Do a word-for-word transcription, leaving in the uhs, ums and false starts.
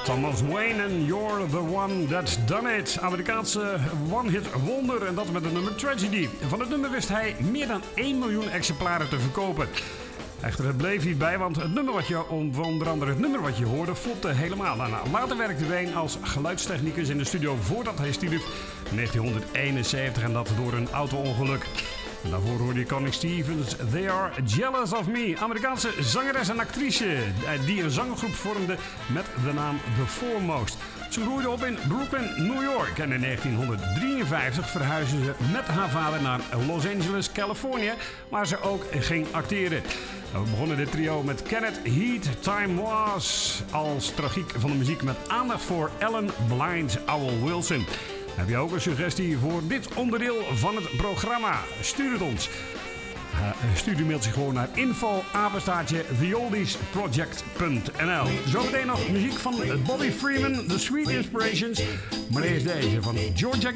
Thomas Wayne en You're the One That's Done It. Amerikaanse one-hit wonder en dat met het nummer Tragedy. Van het nummer wist hij meer dan één miljoen exemplaren te verkopen. Echter, het bleef niet bij, want het nummer wat je, onder andere het nummer wat je hoorde, flopte helemaal. Nou, later werkte Wayne als geluidstechnicus in de studio voordat hij stierf in negentien eenenzeventig en dat door een auto-ongeluk. En daarvoor hoorde je Connie Stevens, They Are Jealous of Me. Amerikaanse zangeres en actrice die een zanggroep vormde met de naam The Foremost. Ze groeide op in Brooklyn, New York. En in negentien drieënvijftig verhuisde ze met haar vader naar Los Angeles, Californië, waar ze ook ging acteren. We begonnen dit trio met Kenneth Heat, Time Was, als tragiek van de muziek met aandacht voor Ellen Blind, Owl Wilson. Heb je ook een suggestie voor dit onderdeel van het programma? Stuur het ons. Uh, stuur uw mailtje gewoon naar info apenstaartje the oldies project punt n l. Zometeen nog muziek van Bobby Freeman, The Sweet Inspirations. Maar eerst deze van Georgia